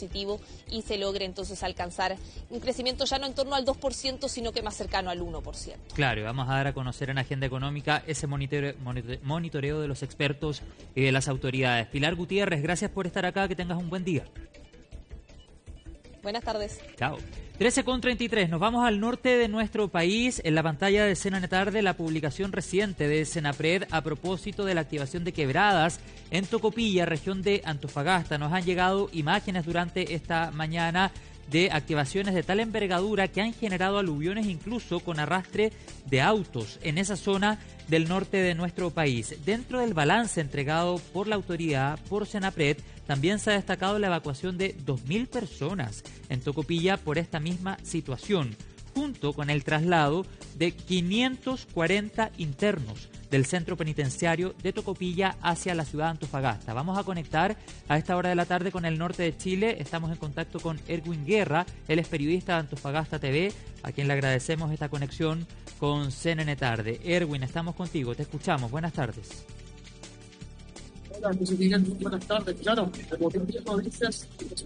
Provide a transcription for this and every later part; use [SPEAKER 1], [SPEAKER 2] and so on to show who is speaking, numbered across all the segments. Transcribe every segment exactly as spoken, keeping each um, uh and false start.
[SPEAKER 1] positivo y se logre entonces alcanzar un crecimiento ya no en torno al dos por ciento, sino que más cercano al uno por ciento.
[SPEAKER 2] Claro, y vamos a dar a conocer en Agenda Económica ese monitoreo, monitoreo de los expertos y de las autoridades. Pilar Gutiérrez, gracias por estar acá, que tengas un buen día.
[SPEAKER 1] Buenas tardes.
[SPEAKER 2] Chao. trece con treinta y tres, nos vamos al norte de nuestro país. En la pantalla de C N N Tarde, la publicación reciente de Senapred a propósito de la activación de quebradas en Tocopilla, región de Antofagasta. Nos han llegado imágenes durante esta mañana de activaciones de tal envergadura que han generado aluviones incluso con arrastre de autos en esa zona del norte de nuestro país. Dentro del balance entregado por la autoridad, por Senapred, también se ha destacado la evacuación de dos mil personas en Tocopilla por esta misma situación, junto con el traslado de quinientos cuarenta internos del centro penitenciario de Tocopilla hacia la ciudad de Antofagasta. Vamos a conectar a esta hora de la tarde con el norte de Chile. Estamos en contacto con Erwin Guerra, él es periodista de Antofagasta T V, a quien le agradecemos esta conexión con C N N Tarde. Erwin, estamos contigo, te escuchamos. Buenas tardes.
[SPEAKER 3] Hola, José Miguel, muy buenas tardes. Claro, como tú mismo dices,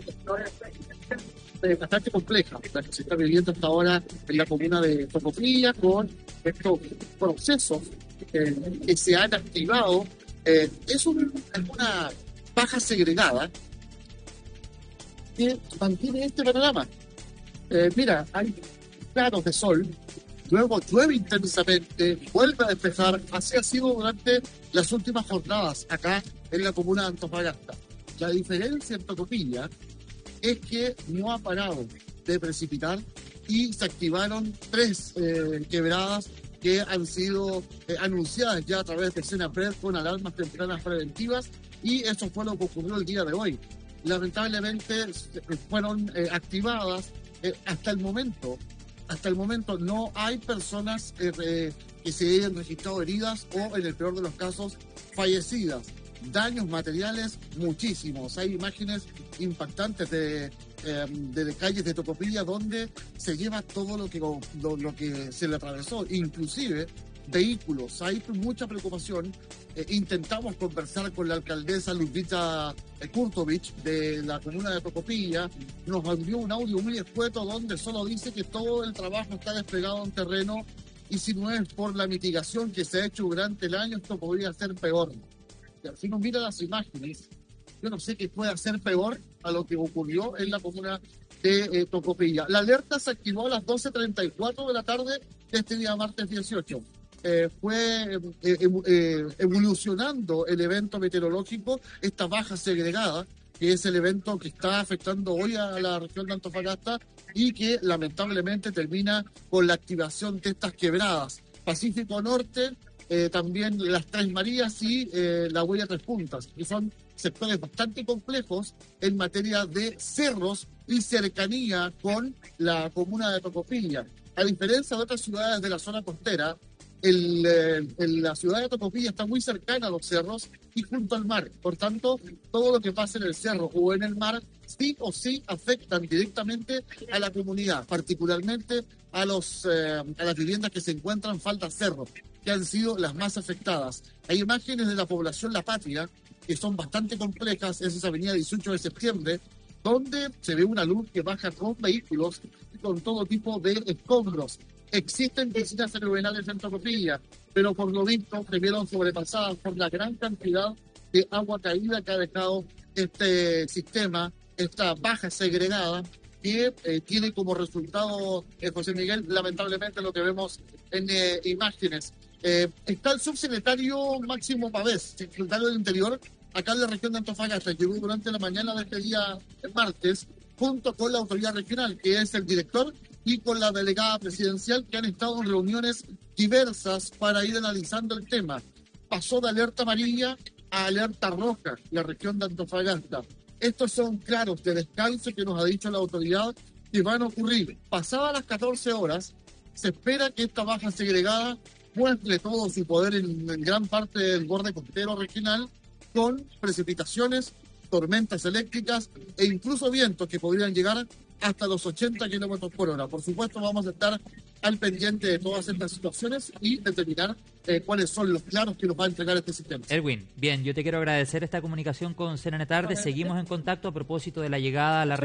[SPEAKER 3] es bastante compleja la que se está viviendo hasta ahora en la comuna de Tocopilla con estos procesos eh, que se han activado. Eh, es un, una baja segregada que mantiene este panorama. Eh, mira, hay claros de sol, luego llueve intensamente, vuelve a despejar. Así ha sido durante las últimas jornadas acá en la comuna de Antofagasta. La diferencia en Tocopilla es que no ha parado de precipitar y se activaron tres eh, quebradas que han sido eh, anunciadas ya a través de Senapred con alarmas tempranas preventivas, y eso fue lo que ocurrió el día de hoy. Lamentablemente fueron eh, activadas eh, hasta el momento. Hasta el momento no hay personas eh, eh, que se hayan registrado heridas o, en el peor de los casos, fallecidas. Daños materiales muchísimos. Hay imágenes impactantes de, eh, de calles de Tocopilla donde se lleva todo lo que, lo, lo que se le atravesó, inclusive vehículos. Hay mucha preocupación. Eh, intentamos conversar con la alcaldesa Ludmila Kurtovich de la comuna de Tocopilla. Nos envió un audio muy escueto donde solo dice que todo el trabajo está desplegado en terreno y si no es por la mitigación que se ha hecho durante el año, esto podría ser peor. Si uno mira las imágenes, yo no sé qué puede ser peor a lo que ocurrió en la comuna de eh, Tocopilla. La alerta se activó a las doce treinta y cuatro de la tarde de este día martes dieciocho. Eh, fue eh, eh, evolucionando el evento meteorológico, esta baja segregada, que es el evento que está afectando hoy a la región de Antofagasta y que lamentablemente termina con la activación de estas quebradas. Pacífico Norte, Eh, también las Tres Marías y eh, la Huella Tres Puntas, que son sectores bastante complejos en materia de cerros y cercanía con la comuna de Tocopilla. A diferencia de otras ciudades de la zona costera, el, eh, el, la ciudad de Tocopilla está muy cercana a los cerros y junto al mar. Por tanto, todo lo que pasa en el cerro o en el mar sí o sí afectan directamente a la comunidad, particularmente a, los, eh, a las viviendas que se encuentran falda cerro, que han sido las más afectadas. Hay imágenes de la población La Patria que son bastante complejas. Es esa avenida dieciocho de septiembre, donde se ve una luz que baja con vehículos y con todo tipo de escombros. Existen piscinas fenomenales en Tocopilla, pero por lo visto se vieron sobrepasadas por la gran cantidad de agua caída que ha dejado este sistema, esta baja segregada, que eh, tiene como resultado, eh, José Miguel, lamentablemente lo que vemos en eh, imágenes. Eh, está el subsecretario Máximo Pavés, secretario del Interior, acá en la región de Antofagasta. Llegó durante la mañana de este día martes, junto con la autoridad regional, que es el director, y con la delegada presidencial, que han estado en reuniones diversas para ir analizando el tema. Pasó de alerta amarilla a alerta roja la región de Antofagasta. Estos son claros de descanso que nos ha dicho la autoridad que van a ocurrir. Pasadas las catorce horas, se espera que esta baja segregada muestre todo su poder en, en gran parte del borde costero regional, con precipitaciones, tormentas eléctricas e incluso vientos que podrían llegar hasta los ochenta kilómetros por hora. Por supuesto, vamos a estar al pendiente de todas estas situaciones y determinar eh, cuáles son los claros que nos va a entregar este sistema.
[SPEAKER 2] Erwin, bien, yo te quiero agradecer esta comunicación con C N N Tarde. Seguimos en contacto a propósito de la llegada a la